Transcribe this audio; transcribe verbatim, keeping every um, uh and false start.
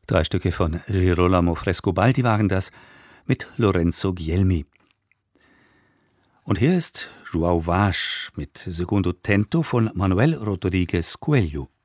Drei Stücke von Girolamo Frescobaldi waren das mit Lorenzo Guglielmi. Und hier ist João Vaz mit Segundo Tento von Manuel Rodrigues Coelho.